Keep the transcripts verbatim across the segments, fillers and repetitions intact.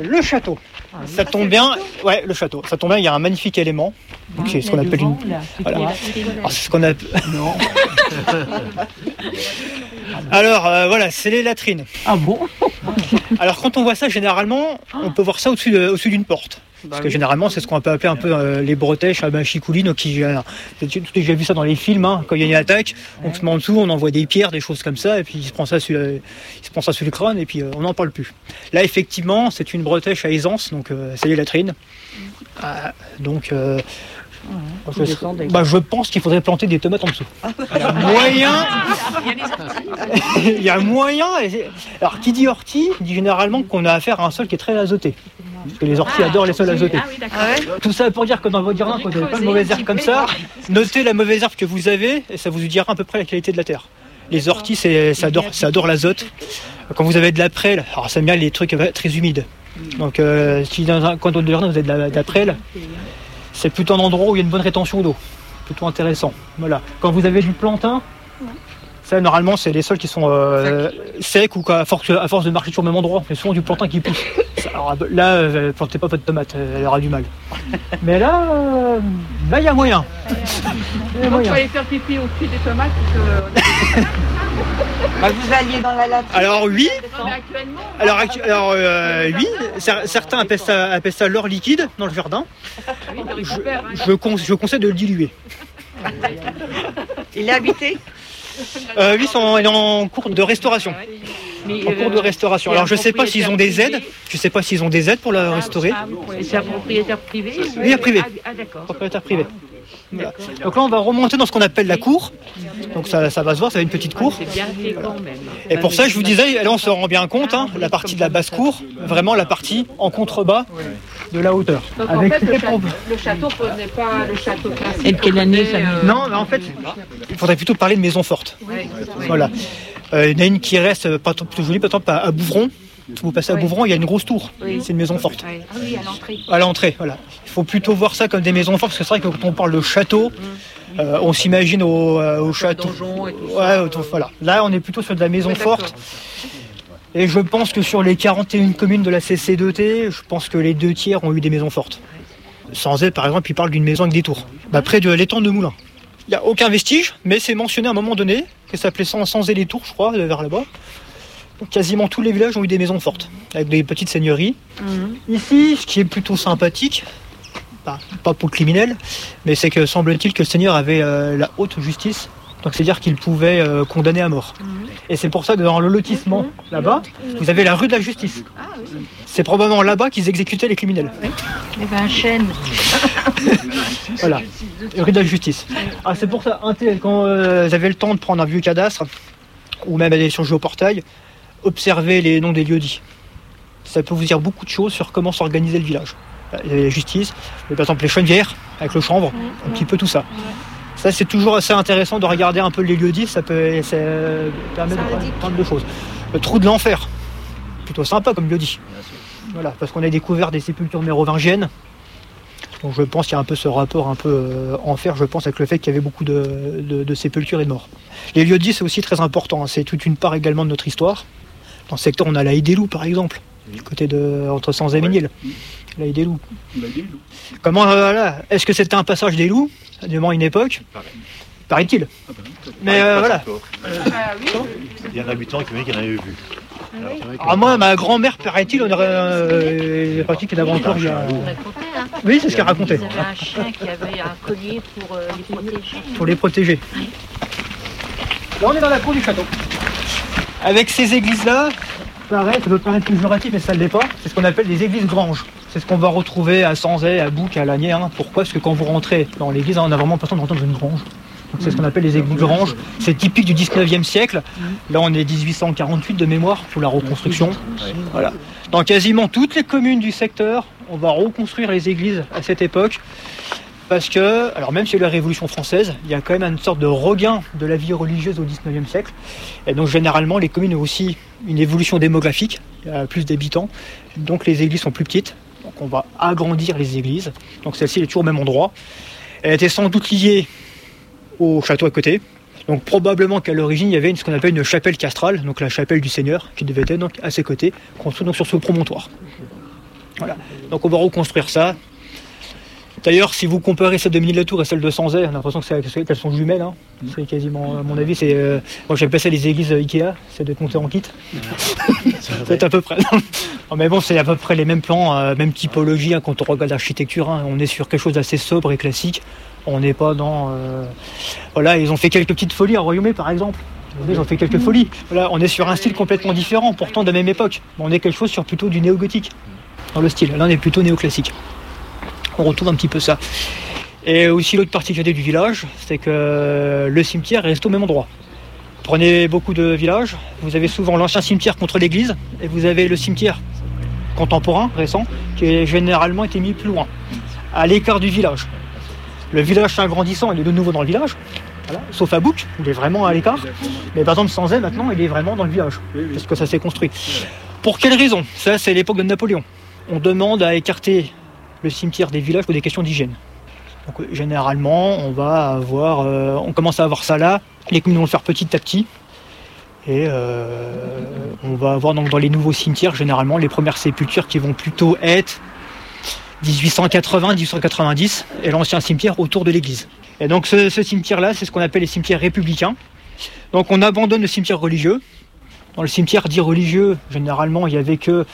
le château. Ah, ça tombe bien, ouais, le château. Ça tombe bien, il y a un magnifique élément. Donc, c'est ce qu'on appelle une. Voilà. Alors, c'est ce qu'on appelle. Non. Alors, euh, voilà, c'est les latrines. Ah bon? Alors, quand on voit ça, généralement, on peut voir ça au-dessus, de, au-dessus d'une porte. Parce que généralement, c'est ce qu'on peut appeler un peu euh, les bretèches à machicouline. Qui, euh, tu as déjà vu ça dans les films, hein, quand il y a une attaque, on se met en dessous, on envoie des pierres, des choses comme ça, et puis il se prend ça sur, euh, il se prend ça sur le crâne, et puis euh, on n'en parle plus. Là, effectivement, c'est une bretèche à aisance, donc euh, c'est les latrines. Euh, donc, euh, je, bah, je pense qu'il faudrait planter des tomates en dessous. Il y a moyen. Il y a moyen. Alors, qui dit ortie, dit généralement qu'on a affaire à un sol qui est très azoté. Parce que les orties ah, adorent les sols azotés. Ah, oui, ah ouais. Tout ça pour dire que dans votre jardin, quand vous n'avez pas de mauvaise herbe comme ça, notez la mauvaise herbe que vous avez et ça vous dira à peu près la qualité de la terre. Les orties, c'est, ça, adore, ça adore l'azote. Quand vous avez de la prêle, alors ça aime bien les trucs très humides. Donc euh, si dans un coin de votre jardin vous avez de la, de la prêle, c'est plutôt un endroit où il y a une bonne rétention d'eau. Plutôt intéressant. Voilà. Quand vous avez du plantain, ça, normalement, c'est les sols qui sont euh, secs ou à force, à force de marcher sur le même endroit. C'est souvent du plantain qui pousse. Alors, là, euh, plantez pas votre tomate, elle aura du mal. Mais là, euh, là, il y a moyen. Il faut aller faire pipi au-dessus des tomates. Que... bah, vous alliez dans la latrine. Alors oui. Alors, actu- alors euh, oui. Certains appellent ça, appellent ça l'or liquide dans le jardin. Je, je, con- je conseille de le diluer. Il est habité? Euh, oui, sont, il est en cours de restauration. Mais en cours de restauration. Alors je ne sais pas s'ils ont des aides. Je sais pas s'ils ont des aides pour la restaurer. Et c'est un propriétaire privé? Oui, un privé. Ah d'accord. Propriétaire privé. Voilà. Donc là on va remonter dans ce qu'on appelle la cour. Donc ça, ça va se voir, ça va être une petite cour. C'est bien fait quand même. Et pour ça je vous disais, là on se rend bien compte, hein, la partie de la basse cour, vraiment la partie en contrebas de la hauteur. Donc avec en fait le, cha- le château n'est pas le château classique. Et de quelle année ça euh... Non, mais en fait il faudrait plutôt parler de maison forte. Oui. Voilà. Euh, il y en a une qui reste pas plutôt jolie, par exemple à Bouvron. Vous passez à oui. Bouvron, il y a une grosse tour. Oui. C'est une maison forte. Oui. Ah oui, à l'entrée. À l'entrée, voilà. Il faut plutôt voir ça comme des maisons fortes, parce que c'est vrai que quand on parle de château, mmh. euh, on s'imagine au, euh, au château. Et tout ouais, ça. Autour, voilà. Là, on est plutôt sur de la maison oui, forte. Et je pense que sur les quarante et une communes de la C C deux T, je pense que les deux tiers ont eu des maisons fortes. Sans aide, par exemple, il parle d'une maison avec des tours. Bah, près de l'étang de Moulins. Il n'y a aucun vestige, mais c'est mentionné à un moment donné, que ça s'appelait Sans et les Tours, je crois, vers là-bas. Donc, quasiment tous les villages ont eu des maisons fortes, avec des petites seigneuries. Mmh. Ici, ce qui est plutôt sympathique, bah, pas pour le criminel, mais c'est que semble-t-il que le seigneur avait euh, la haute justice, donc c'est-à-dire qu'il pouvait euh, condamner à mort. Mmh. Et c'est pour ça que dans le lotissement, mmh. là-bas, vous avez la rue de la justice. Ah, oui. C'est probablement là-bas qu'ils exécutaient les criminels. Oui. Il y avait un chêne. Voilà, rue de la justice. Ah, c'est pour ça, quand euh, vous avez le temps de prendre un vieux cadastre, ou même aller sur le géoportail, observez les noms des lieux-dits. Ça peut vous dire beaucoup de choses sur comment s'organiser le village. La justice, par exemple les Chenevières, avec le chanvre, un petit peu tout ça. Ça, c'est toujours assez intéressant de regarder un peu les lieux-dits, ça peut ça permet de prendre plein de choses. Le trou de l'enfer, plutôt sympa comme lieu-dit. Voilà, parce qu'on a découvert des sépultures mérovingiennes. Donc je pense qu'il y a un peu ce rapport un peu euh, enfer, je pense, avec le fait qu'il y avait beaucoup de, de, de sépultures et de morts. Les lieux-dits, c'est aussi très important, hein. C'est toute une part également de notre histoire. Dans ce secteur, on a la Haie des Loups, par exemple, du côté de entre Sens et Ménil. La Haie des Loups. Comment, euh, voilà, est-ce que c'était un passage des loups, durant une époque? Paraît-il. Mais euh, voilà. Il y a un habitant qui m'a dit qu'il en avait vu. Ah, moi, ma grand-mère, paraît-il, on aurait euh, pratique qu'il avait encore. Il y a... Oui, c'est ce qu'elle racontait. Il y avait un chien qui avait un collier pour euh, les protéger. Pour les protéger. Oui. Là, on est dans la cour du château. Avec ces églises-là, pareil, ça peut paraître péjoratif, mais ça ne l'est pas. C'est ce qu'on appelle des églises granges. C'est ce qu'on va retrouver à Sanzay, à Bouc, à Lagnier. Hein. Pourquoi? Parce que quand vous rentrez dans l'église, hein, on a vraiment l'impression de rentrer dans une grange. Donc, c'est ce qu'on appelle les églises granges. C'est typique du dix-neuvième siècle. Là, on est dix-huit cent quarante-huit de mémoire pour la reconstruction. Voilà. Dans quasiment toutes les communes du secteur, on va reconstruire les églises à cette époque. Parce que, alors même si la Révolution française, il y a quand même une sorte de regain de la vie religieuse au dix-neuvième siècle. Et donc généralement, les communes ont aussi une évolution démographique, il y a plus d'habitants, donc les églises sont plus petites. Donc on va agrandir les églises. Donc celle-ci elle est toujours au même endroit. Elle était sans doute liée au château à côté. Donc probablement qu'à l'origine, il y avait une, ce qu'on appelle une chapelle castrale, donc la chapelle du Seigneur, qui devait être donc à ses côtés, construite donc sur ce promontoire. Voilà. Donc on va reconstruire ça. D'ailleurs, si vous comparez celle de Ménil-la-Tour et celle de Sanzay, on a l'impression que c'est, qu'elles sont jumelles. Hein. C'est quasiment, à mon avis, c'est. Euh, moi j'appelle ça les églises Ikea, c'est de compter en kit. C'est à peu près. Non, mais bon, c'est à peu près les mêmes plans, euh, même typologie hein, quand on regarde l'architecture. Hein, on est sur quelque chose d'assez sobre et classique. On n'est pas dans. Euh... Voilà, ils ont fait quelques petites folies à Royaumé par exemple. Ils ont fait quelques folies. Voilà, on est sur un style complètement différent, pourtant de la même époque. On est quelque chose sur plutôt du néo-gothique dans le style. Là, on est plutôt néoclassique. On retrouve un petit peu ça. Et aussi l'autre particularité du village, c'est que le cimetière reste au même endroit. Prenez beaucoup de villages, vous avez souvent l'ancien cimetière contre l'église, et vous avez le cimetière contemporain, récent, qui a généralement été mis plus loin, à l'écart du village. Le village s'agrandissant, il est de nouveau dans le village, voilà, sauf à Bouc, il est vraiment à l'écart. Mais par exemple, Sanzay, maintenant, il est vraiment dans le village, parce que ça s'est construit. Pour quelle raison ? Ça, c'est l'époque de Napoléon. On demande à écarter le cimetière des villages pour des questions d'hygiène. Donc, généralement, on va avoir, euh, on commence à avoir ça là. Les communes vont le faire petit à petit. Et euh, on va avoir donc dans les nouveaux cimetières, généralement, les premières sépultures qui vont plutôt être dix-huit cent quatre-vingts dix-huit cent quatre-vingt-dix et l'ancien cimetière autour de l'église. Et donc ce, ce cimetière-là, c'est ce qu'on appelle les cimetières républicains. Donc on abandonne le cimetière religieux. Dans le cimetière dit religieux, généralement, il n'y avait que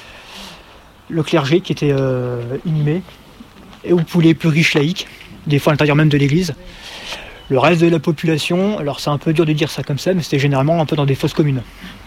le clergé qui était euh, inhumé, et ou pour les plus riches laïcs, des fois à l'intérieur même de l'église. Le reste de la population, alors c'est un peu dur de dire ça comme ça, mais c'était généralement un peu dans des fosses communes.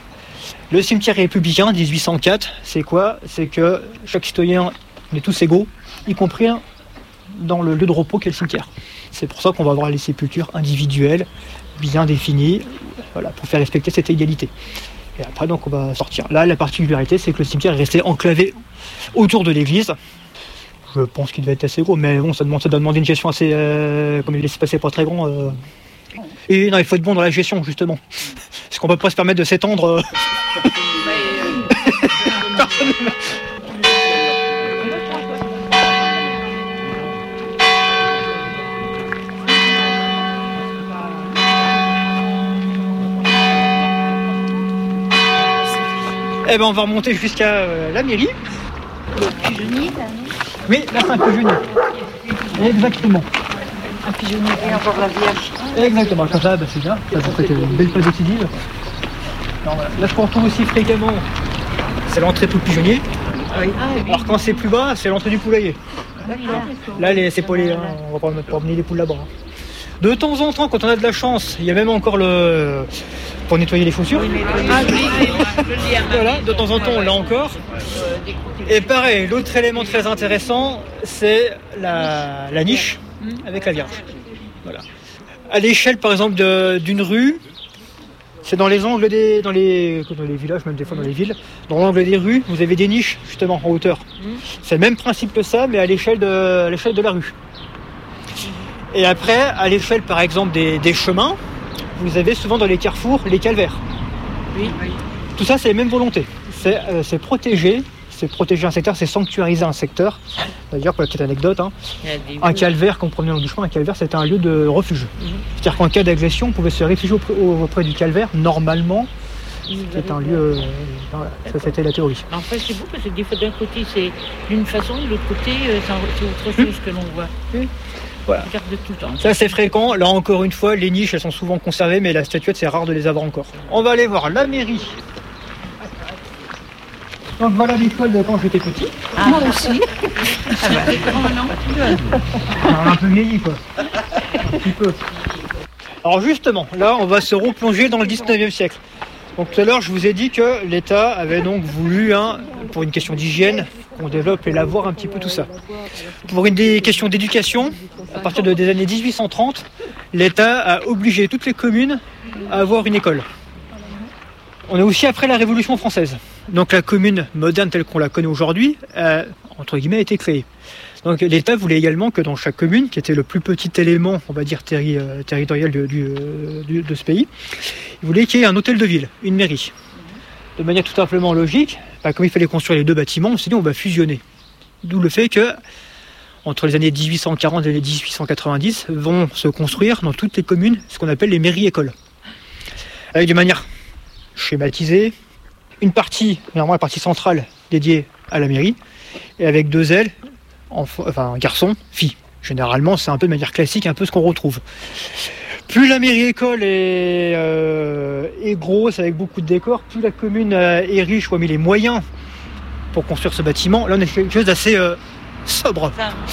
Le cimetière républicain, dix-huit cent quatre, c'est quoi ? C'est que chaque citoyen, on est tous égaux, y compris dans le lieu de repos qu'est le cimetière. C'est pour ça qu'on va avoir les sépultures individuelles, bien définies, voilà, pour faire respecter cette égalité. Et après, donc, on va sortir. Là, la particularité, c'est que le cimetière est resté enclavé autour de l'église. Je pense qu'il devait être assez gros, mais bon, ça, demande, ça doit demander une gestion assez... Euh, comme il laisse passer pas très grand. Euh. Et non, il faut être bon dans la gestion, justement. Parce qu'on peut pas se permettre de s'étendre... Euh... Personne... Eh ben on va remonter jusqu'à euh, la mairie. Le pigeonnier, là, non ? Oui, là c'est un pigeonnier. Exactement. Un pigeonnier et encore la vierge. Exactement, comme ça, bah, c'est bien. Ça fait une belle place décisive. Voilà. Là ce qu'on retrouve aussi fréquemment, c'est l'entrée pour le pigeonnier. Oui. Ah, oui. Alors quand c'est plus bas, c'est l'entrée du poulailler. D'accord. Là les, c'est pas les, hein, on va pas mettre pour amener les poules là-bas. Hein. De temps en temps, quand on a de la chance, il y a même encore le... pour nettoyer les chaussures. Ah, oui, voilà, de temps en temps, on l'a encore. Et pareil, l'autre élément très intéressant, c'est la, la niche avec la Vierge. Voilà. À l'échelle, par exemple, de, d'une rue, c'est dans les angles des... Dans les, dans les villages, même des fois dans les villes, dans l'angle des rues, vous avez des niches, justement, en hauteur. C'est le même principe que ça, mais à l'échelle de, à l'échelle de la rue. Et après, à l'échelle, par exemple, des, des chemins, vous avez souvent dans les carrefours les calvaires. Oui. Tout ça, c'est les mêmes volontés. C'est, euh, c'est protéger, c'est protéger un secteur, c'est sanctuariser un secteur. D'ailleurs, pour la petite anecdote, hein, un calvaire, quand on prenait le long du chemin, un calvaire, c'était un lieu de refuge. Mm-hmm. C'est-à-dire qu'en cas d'agression, on pouvait se réfugier auprès, auprès du calvaire. Normalement, c'était un lieu... Euh, voilà, ça, c'était la théorie. En fait, c'est beau parce que des fois, d'un côté, c'est d'une façon, de l'autre côté, c'est autre chose mmh. que l'on voit. Mmh. Voilà. Ça c'est fréquent, là encore une fois les niches elles sont souvent conservées mais la statuette c'est rare de les avoir encore. On va aller voir la mairie. Donc voilà l'école de quand j'étais petit. Ah, moi aussi. Ah bah. On a un peu vieilli quoi. Un petit peu. Alors justement, là on va se replonger dans le dix-neuvième siècle. Donc tout à l'heure je vous ai dit que l'État avait donc voulu, hein, pour une question d'hygiène, qu'on développe les lavoirs un petit peu tout ça. Pour une des questions d'éducation, à partir de, des années dix-huit cent trente, l'État a obligé toutes les communes à avoir une école. On est aussi après la Révolution française. Donc la commune moderne telle qu'on la connaît aujourd'hui, a, entre guillemets, a été créée. Donc l'État voulait également que dans chaque commune, qui était le plus petit élément, on va dire, terri- euh, territorial du, du, du, de ce pays, il voulait qu'il y ait un hôtel de ville, une mairie. De manière tout simplement logique, bah, comme il fallait construire les deux bâtiments, on s'est dit on va fusionner. D'où le fait que, entre les années dix-huit cent quarante et les dix-huit cent quatre-vingt-dix, vont se construire dans toutes les communes ce qu'on appelle les mairies-écoles. Avec de manière schématisée, une partie, normalement la partie centrale dédiée à la mairie, et avec deux L, enfin garçon, fille. Généralement, c'est un peu de manière classique, un peu ce qu'on retrouve. Plus la mairie-école est, euh, est grosse, avec beaucoup de décors, plus la commune euh, est riche ou a mis les moyens pour construire ce bâtiment. Là, on est quelque chose d'assez euh, sobre.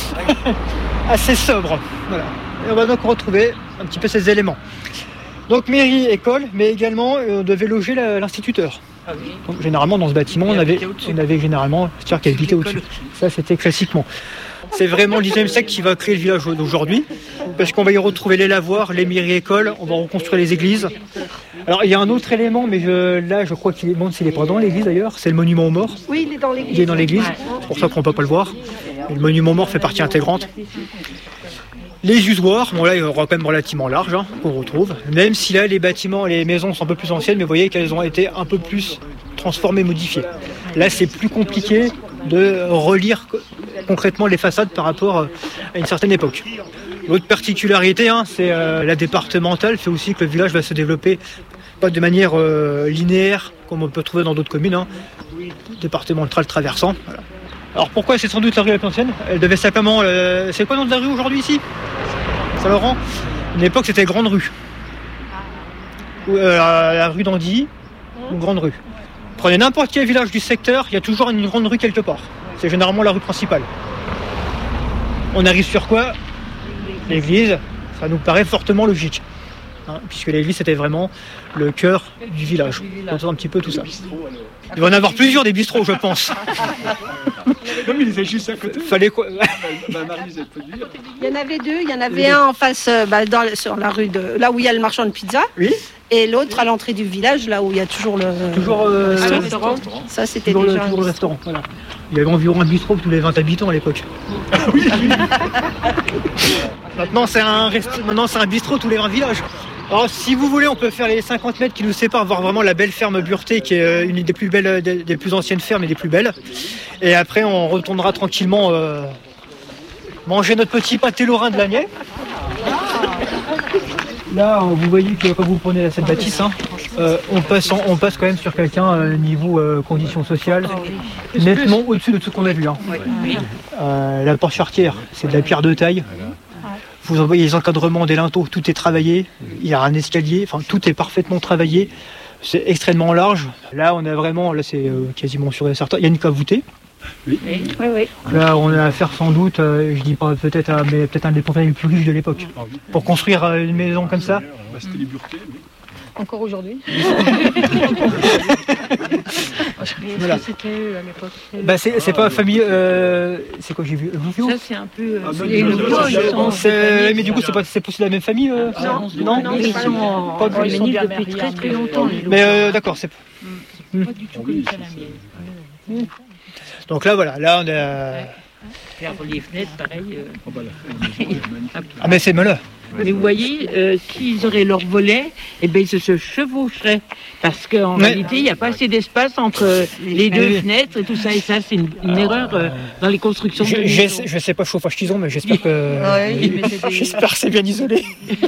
assez sobre. Voilà. Et on va donc retrouver un petit peu ces éléments. Donc mairie, école, mais également on devait loger la, l'instituteur. Ah oui. Donc généralement dans ce bâtiment, on avait, on avait généralement c'est-à-dire qui habitait au-dessus. Ça c'était classiquement. C'est vraiment le dix-neuvième siècle qui va créer le village d'aujourd'hui, parce qu'on va y retrouver les lavoirs, les mairies-écoles, on va reconstruire les églises. Alors il y a un autre élément, mais je, là je crois qu'il est, bon, s'il n'est pas dans l'église d'ailleurs, c'est le monument aux morts. Oui, il est dans l'église. Il est dans l'église, c'est pour ça qu'on ne peut pas le voir. Et le monument aux morts fait partie intégrante. Les usoirs, bon là il y aura quand même relativement large, hein, qu'on retrouve, même si là les bâtiments, les maisons sont un peu plus anciennes, mais vous voyez qu'elles ont été un peu plus transformées, modifiées. Là c'est plus compliqué de relire concrètement les façades par rapport à une certaine époque. L'autre particularité, hein, c'est euh, la départementale, fait aussi que le village va se développer pas de manière euh, linéaire, comme on peut trouver dans d'autres communes, hein, départementale traversant. Voilà. Alors pourquoi c'est sans doute la rue la plus ancienne ? Elle devait simplement... Euh, c'est quoi le nom de la rue aujourd'hui ici ? Saint-Laurent ? À une époque c'était Grande Rue. Ou, euh, la, la rue d'Andy, ou Grande Rue. Prenez n'importe quel village du secteur, il y a toujours une grande rue quelque part. C'est généralement la rue principale. On arrive sur quoi ? L'église, ça nous paraît fortement logique. Hein, puisque l'église c'était vraiment le cœur du village. On entend un petit peu tout ça. Il va en avoir plusieurs des bistrots, je pense. Non, mais il était juste à côté. Fallait quoi ? Il y en avait deux. Il y en avait un en face, bah, dans, sur la rue de là où il y a le marchand de pizza. Oui. Et l'autre à l'entrée du village, là où il y a toujours le, toujours, euh, le restaurant. Ça, c'était toujours déjà le, toujours le restaurant. Voilà. Il y avait environ un bistrot tous les vingt habitants à l'époque. Ah oui, oui. Maintenant, c'est un rest... Maintenant, c'est un bistrot tous les vingt villages. Alors, si vous voulez, on peut faire les cinquante mètres qui nous séparent, voir vraiment la belle ferme Bureté, qui est une des plus belles, des, des plus anciennes fermes et des plus belles. Et après, on retournera tranquillement euh, manger notre petit pâté lorrain de l'Agnais. Là, vous voyez que quand vous prenez cette bâtisse, hein, euh, on, passe en, on passe quand même sur quelqu'un euh, niveau euh, conditions sociales, nettement au-dessus de tout ce qu'on a vu. Hein. Euh, la porte charretière, c'est de la pierre de taille. Vous envoyez les encadrements des linteaux, tout est travaillé. Il y a un escalier, enfin tout est parfaitement travaillé. C'est extrêmement large. Là, on a vraiment, là c'est euh, quasiment sûr et certain. Il y a une cave voûtée. Oui. Oui, oui. Là, on a affaire sans doute, euh, je dis pas peut-être, à, mais peut-être un des propriétaires les plus riches de l'époque. Pour construire euh, une maison comme ça. Bah, c'était les Bureté, oui. Encore aujourd'hui. Voilà. C'était eux à l'époque. Bah c'est, c'est pas famille. Euh, c'est quoi j'ai vu Louvio. Ça c'est un peu. Euh, Ah, c'est mais le non, poche, c'est- sont- C'est, mais du coup, c'est pas, c'est pas de la même famille. Euh, Non, non, non, Ils sont en Pas en du- Ménil depuis très très longtemps. les Mais Loups. euh, d'accord, c'est. Pas du tout comme ça la mienne. Donc là, voilà, là on a. Faire les fenêtres, pareil. euh. Oh, bah, la- Ah mais c'est malin. Mais vous voyez, euh, s'ils auraient leur volet, eh ben, ils se, se chevaucheraient. Parce qu'en Ouais. réalité, il n'y a pas assez d'espace entre euh, les deux Oui. fenêtres et tout ça. Et ça, c'est une, une erreur euh, dans les constructions de Je, maisons. je, je sais pas chauffage qu'ils ont, mais j'espère que. Oui, mais c'est des- J'espère que c'est bien isolé.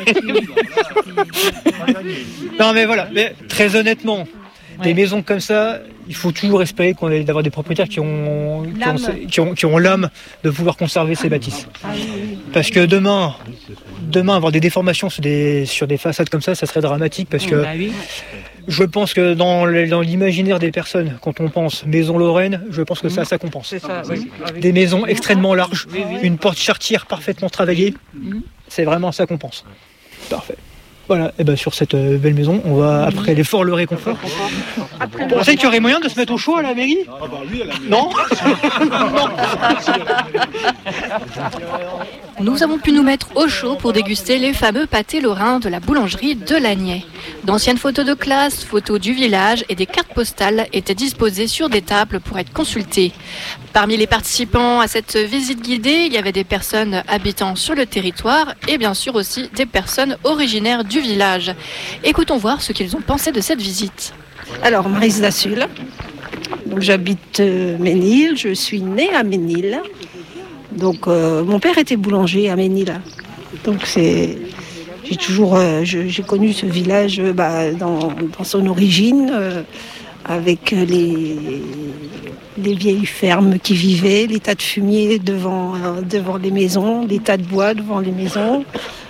Non mais voilà, mais très honnêtement, des Ouais. maisons comme ça, il faut toujours espérer qu'on ait d'avoir des propriétaires qui ont, qui ont, L'âme. qui ont, qui ont l'âme de pouvoir conserver ces bâtisses. Parce que demain, demain avoir des déformations sur des, sur des façades comme ça, ça serait dramatique parce que Bah oui. je pense que dans, le- dans l'imaginaire des personnes, quand on pense maison lorraine, je pense que ça, ça compense. C'est ça, oui. Des maisons extrêmement larges, une porte charretière parfaitement travaillée, c'est vraiment ça qu'on pense. Parfait. Voilà, et ben sur cette euh, belle maison, on va après l'effort le réconfort. Vous pensez qu'il y aurait moyen de se mettre au chaud à la mairie ? Ah bah oui, elle a mis- Non. Nous avons pu nous mettre au chaud pour déguster les fameux pâtés lorrains de la boulangerie de l'Agnais. D'anciennes photos de classe, photos du village et des cartes postales étaient disposées sur des tables pour être consultées. Parmi les participants à cette visite guidée, il y avait des personnes habitant sur le territoire et bien sûr aussi des personnes originaires du village. Écoutons voir ce qu'ils ont pensé de cette visite. Alors, Maryse Dassul. Donc, j'habite euh, Ménil. Je suis née à Ménil. Donc, euh, mon père était boulanger à Ménil. Donc, c'est, j'ai toujours, euh, je- j'ai connu ce village euh, bah, dans, dans son origine, euh, avec les, les vieilles fermes qui vivaient, les tas de fumier devant, euh, devant les maisons, les tas de bois devant les maisons.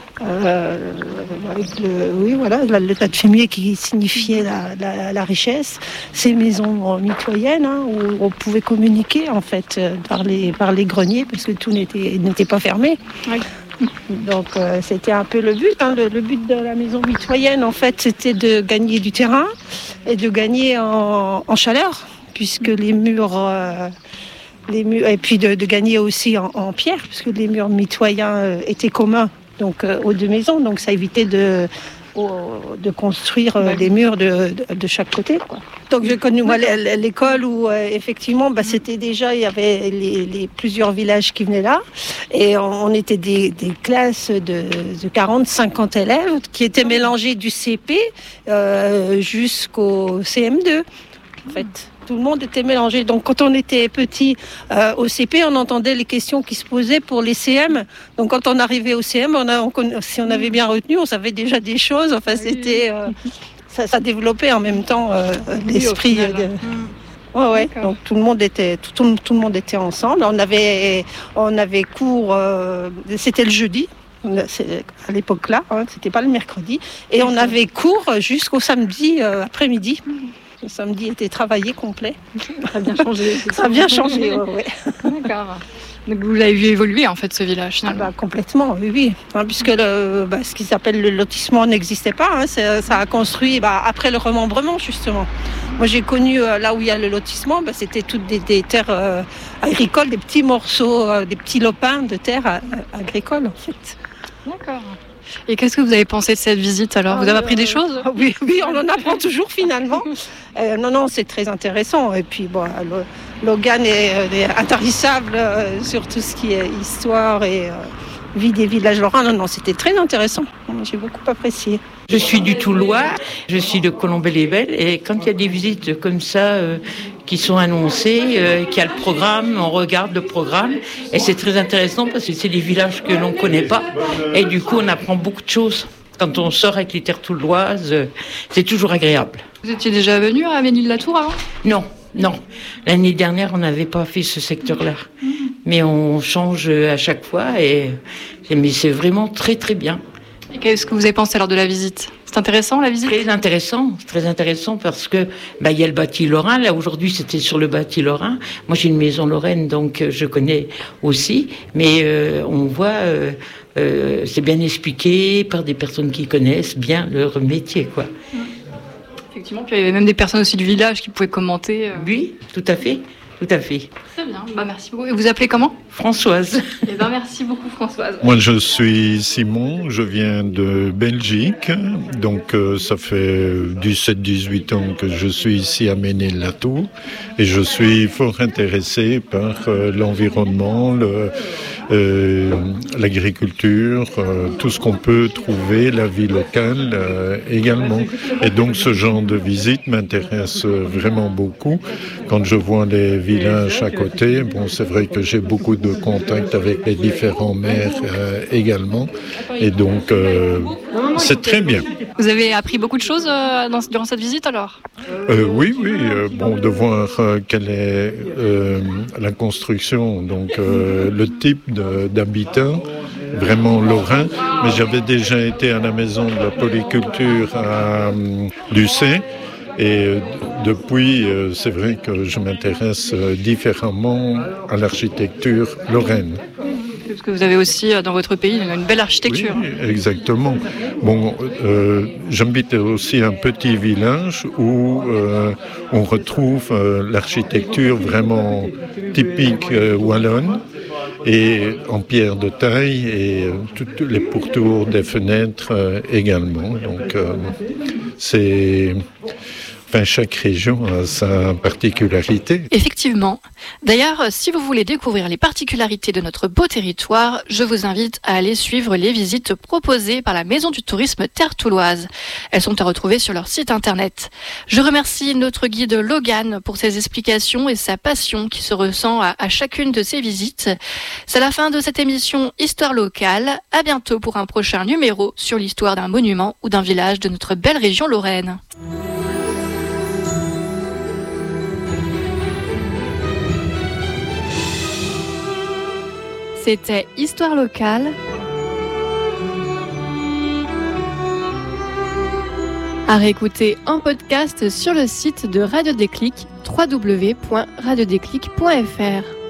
Euh, avec le, oui, voilà, le tas de fumier qui signifiait la, la, la richesse. Ces maisons mitoyennes hein, où on pouvait communiquer en fait par les, par les greniers parce que tout n'était, n'était pas fermé. Oui. Donc euh, c'était un peu le but. Hein. Le, le but de la maison mitoyenne en fait c'était de gagner du terrain et de gagner en, en chaleur puisque les murs... Euh, les murs et puis de, de gagner aussi en, en pierre puisque les murs mitoyens euh, étaient communs. Donc euh, aux deux maisons, donc ça évitait de, au, de construire euh, des murs de, de, de chaque côté, quoi. Donc j'ai connu moi l'école où euh, effectivement bah, c'était déjà, il y avait les, les plusieurs villages qui venaient là et on, on était des, des classes de, de quarante à cinquante élèves qui étaient mélangés du C P euh, jusqu'au C M deux en fait. Tout le monde était mélangé. Donc, quand on était petit euh, au C P, on entendait les questions qui se posaient pour les C M. Donc, quand on arrivait au C M, on a, on, si on avait bien retenu, on savait déjà des choses. Enfin, c'était, euh, ça, ça développait en même temps euh, l'esprit. Oui, de... Ouais, ouais. Donc, tout le monde était, tout, tout, tout le monde était ensemble. On avait, on avait cours. Euh, c'était le jeudi. C'est, à l'époque là, hein, c'était pas le mercredi. Et on avait cours jusqu'au samedi euh, après-midi. Le samedi était travaillé complet. Ça a bien changé. Ça a bien changé, ouais, ouais. D'accord. Donc vous l'avez vu évoluer en fait ce village finalement. Ah bah, complètement, oui, oui. Hein, puisque le, bah, ce qui s'appelle le lotissement n'existait pas. Hein, ça a construit bah, après le remembrement justement. Moi j'ai connu euh, là où il y a le lotissement, bah, c'était toutes des, des terres euh, agricoles, des petits morceaux, euh, des petits lopins de terre euh, agricoles en fait. D'accord. Et qu'est-ce que vous avez pensé de cette visite alors ? Vous avez appris des choses ? euh, Oui, oui, on en apprend toujours finalement. Euh, non, non, c'est très intéressant. Et puis, bon, le, Logan est, est intarissable euh, sur tout ce qui est histoire et euh, vie des villages lorrains. Non, non, c'était très intéressant. J'ai beaucoup apprécié. Je suis du Toulois, je suis de Colombey-les-Belles et quand il y a des visites comme ça euh, qui sont annoncées, euh, qu'il y a le programme, on regarde le programme et c'est très intéressant parce que c'est des villages que l'on ne connaît pas et du coup on apprend beaucoup de choses. Quand on sort avec les terres touloises, euh, c'est toujours agréable. Vous étiez déjà venu à Ménil-la-Tour avant ? Non, non. L'année dernière on n'avait pas fait ce secteur-là. Mais on change à chaque fois et mais c'est vraiment très très bien. Et qu'est-ce que vous avez pensé lors de la visite ? C'est intéressant la visite ? Très intéressant, très intéressant parce que bah il y a le bâti lorrain. Là aujourd'hui c'était sur le bâti lorrain. Moi j'ai une maison lorraine donc je connais aussi, mais euh, on voit euh, euh, c'est bien expliqué par des personnes qui connaissent bien leur métier quoi. Mmh. Effectivement, puis il y avait même des personnes aussi du village qui pouvaient commenter. Euh... Oui, tout à fait. Tout à fait. Très bien, bah, merci beaucoup. Et vous appelez comment ? Françoise. Eh ben, merci beaucoup Françoise. Moi je suis Simon, je viens de Belgique, donc euh, ça fait dix-sept à dix-huit ans que je suis ici à Ménil-la-Tour et je suis fort intéressé par euh, l'environnement, le, euh, l'agriculture, euh, tout ce qu'on peut trouver, la vie locale euh, également. Et donc ce genre de visite m'intéresse vraiment beaucoup. Quand je vois les villages à côté, bon c'est vrai que j'ai beaucoup de contacts avec les différents maires euh, également et donc euh, c'est très bien. Vous avez appris beaucoup de choses euh, dans, durant cette visite alors ? euh, Oui, oui, euh, bon de voir euh, quelle est euh, la construction, donc euh, le type de, d'habitat vraiment lorrain, mais j'avais déjà été à la maison de la polyculture à euh, Lucé. Et depuis, c'est vrai que je m'intéresse différemment à l'architecture lorraine. Parce que vous avez aussi dans votre pays une belle architecture. Oui, exactement. Bon, euh, j'habite aussi un petit village où euh, on retrouve euh, l'architecture vraiment typique euh, wallonne et en pierre de taille et euh, toutes les pourtours des fenêtres euh, également. Donc, euh, c'est... Enfin, chaque région a sa particularité. Effectivement. D'ailleurs, si vous voulez découvrir les particularités de notre beau territoire, je vous invite à aller suivre les visites proposées par la Maison du Tourisme Terre Touloise. Elles sont à retrouver sur leur site internet. Je remercie notre guide Logan pour ses explications et sa passion qui se ressent à, à chacune de ses visites. C'est la fin de cette émission Histoire locale. À bientôt pour un prochain numéro sur l'histoire d'un monument ou d'un village de notre belle région lorraine. C'était Histoire locale. À réécouter en podcast sur le site de Radio Déclic, w w w point radio déclic point f r.